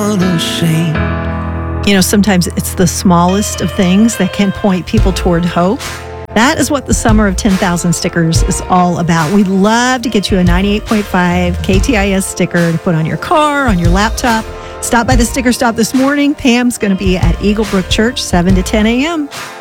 unashamed. You know, sometimes it's the smallest of things that can point people toward hope. That is what the Summer of 10,000 Stickers is all about. We'd love to get you a 98.5 KTIS sticker to put on your car, on your laptop. Stop by the sticker stop this morning. Pam's going to be at Eagle Brook Church, 7 to 10 a.m.